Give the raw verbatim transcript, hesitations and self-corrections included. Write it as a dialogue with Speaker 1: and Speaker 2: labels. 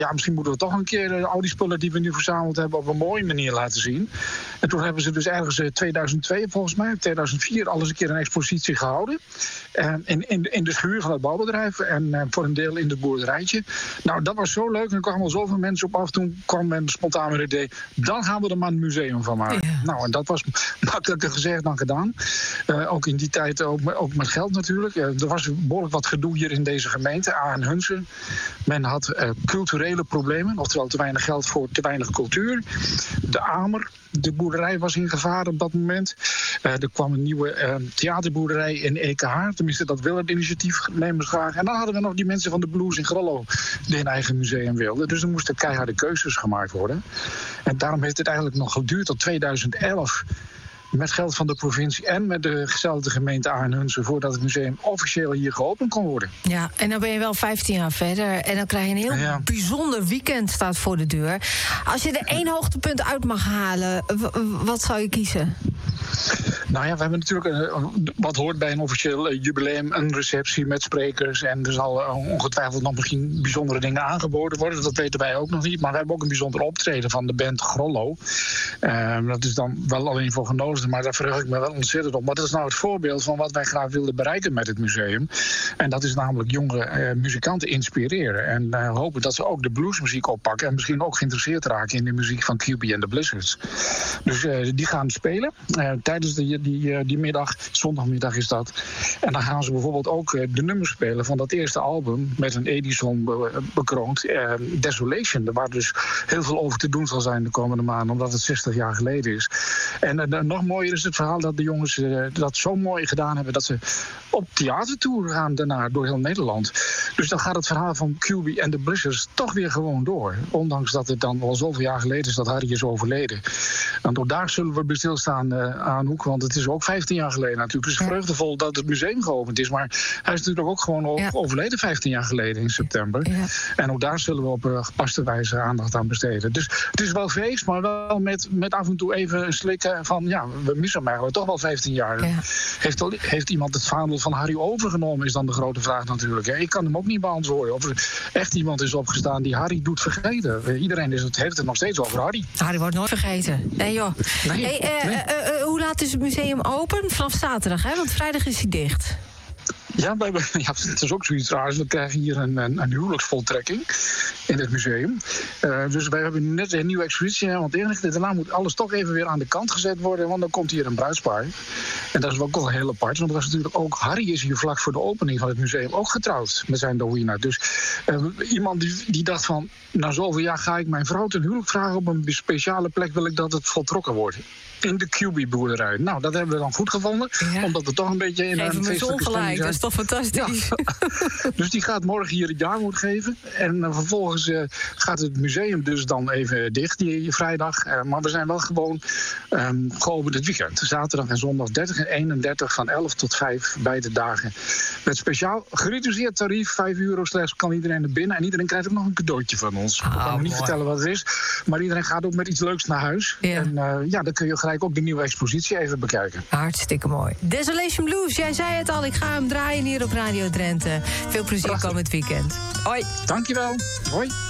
Speaker 1: ja, misschien moeten we toch een keer uh, al die spullen die we nu verzameld hebben op een mooie manier laten zien. En toen hebben ze dus ergens in uh, tweeduizend twee, volgens mij, tweeduizend vier, alles een keer een expositie gehouden. Uh, in, in, in de schuur van het bouwbedrijf en uh, voor een deel in het boerderijtje. Nou, dat was zo leuk. En er kwamen al zoveel mensen op af. Toen kwam men spontaan met het idee, dan gaan we er maar een museum van maken. Ja. Nou, en dat was makkelijker gezegd dan gedaan. Uh, ook in die tijd, ook, ook met geld natuurlijk. Uh, er was behoorlijk wat gedoe hier in deze gemeente, aan Hunze. Men had uh, culturele problemen, oftewel te weinig geld voor te weinig cultuur. De Amer, de boerderij was in gevaar op dat moment. Uh, er kwam een nieuwe uh, theaterboerderij in E K H. Tenminste, dat wil het initiatiefnemers graag. En dan hadden we nog die mensen van de blues in Grollo die een eigen museum wilden. Dus er moesten keiharde keuzes gemaakt worden. En daarom heeft het eigenlijk nog geduurd tot tweeduizend elf... met geld van de provincie en met de gezellige gemeente Arnhem, voordat het museum officieel hier geopend kon worden.
Speaker 2: Ja, en dan ben je wel vijftien jaar verder en dan krijg je een heel ja. bijzonder weekend staat voor de deur. Als je er één hoogtepunt uit mag halen, w- wat zou je kiezen?
Speaker 1: Nou ja, we hebben natuurlijk uh, wat hoort bij een officieel uh, jubileum, een receptie met sprekers. En er zal uh, ongetwijfeld nog misschien bijzondere dingen aangeboden worden. Dat weten wij ook nog niet. Maar we hebben ook een bijzonder optreden van de band Grollo. Uh, dat is dan wel alleen voor genodigden, maar daar verheug ik me wel ontzettend op. Maar dat is nou het voorbeeld van wat wij graag wilden bereiken met het museum. En dat is namelijk jonge uh, muzikanten inspireren. En uh, hopen dat ze ook de bluesmuziek oppakken. En misschien ook geïnteresseerd raken in de muziek van Q B and the Blizzards. Dus uh, die gaan spelen uh, tijdens de Die, die middag, zondagmiddag is dat. En dan gaan ze bijvoorbeeld ook de nummers spelen van dat eerste album met een Edison be- bekroond, eh, Desolation. Waar dus heel veel over te doen zal zijn de komende maanden, omdat het zestig jaar geleden is. En uh, nog mooier is het verhaal dat de jongens uh, dat zo mooi gedaan hebben dat ze op theatertour gaan daarna door heel Nederland. Dus dan gaat het verhaal van Q B en de Blizzards toch weer gewoon door. Ondanks dat het dan al zoveel jaar geleden is dat Harry is overleden. En ook daar zullen we bij stilstaan uh, aan Hoek, want het is ook vijftien jaar geleden natuurlijk. Het is vreugdevol dat het museum geopend is, maar hij is natuurlijk ook gewoon ja. overleden vijftien jaar geleden in september. Ja. En ook daar zullen we op uh, gepaste wijze aandacht aan besteden. Dus het is wel feest, maar wel met, met af en toe even een slikken van, ja, we missen hem eigenlijk toch wel vijftien jaar. Ja. Heeft, al, heeft iemand het vaandel van Harry overgenomen, is dan de grote vraag natuurlijk. Hè. Ik kan hem ook niet beantwoorden. Of er echt iemand is opgestaan die Harry doet vergeten. Iedereen is het, heeft het nog steeds over Harry.
Speaker 2: Harry wordt nooit vergeten. Nee joh. Nee, hey, uh, nee. Uh, uh, hoe laat is het museum open? Vanaf zaterdag, hè? Want vrijdag is hij dicht.
Speaker 1: Ja, wij, ja, het is ook zoiets raars. We krijgen hier een, een, een huwelijksvoltrekking in het museum. Uh, dus wij hebben net een nieuwe expositie want ingericht. Daarna moet alles toch even weer aan de kant gezet worden, want dan komt hier een bruidspaar. En dat is ook wel heel apart, want er was natuurlijk ook Harry is hier vlak voor de opening van het museum ook getrouwd met zijn Dowina. Dus uh, iemand die, die dacht van, na zoveel jaar ga ik mijn vrouw ten huwelijk vragen op een speciale plek, wil ik dat het voltrokken wordt. In de Q B-boerderij. Nou, dat hebben we dan goed gevonden. Ja. Omdat we toch een beetje in
Speaker 2: Geef
Speaker 1: een feestelijke stemming zijn.
Speaker 2: Dat is toch fantastisch.
Speaker 1: Ja. Dus die gaat morgen hier het jaarwoord geven. En uh, vervolgens uh, gaat het museum dus dan even dicht, die vrijdag. Uh, maar we zijn wel gewoon um, geopend het weekend. Zaterdag en zondag dertig en eenendertig van elf tot vijf beide dagen. Met speciaal gereduceerd tarief. vijf euro slechts kan iedereen er binnen. En iedereen krijgt ook nog een cadeautje van ons. Oh, ik kan nog niet vertellen wat het is. Maar iedereen gaat ook met iets leuks naar huis. Ja. En uh, ja, dan kun je gelijk ook de nieuwe expositie even bekijken.
Speaker 2: Hartstikke mooi. Desolation Blues, jij zei het al, ik ga hem draaien hier op Radio Drenthe. Veel plezier komend weekend. Hoi.
Speaker 1: Dankjewel. Hoi.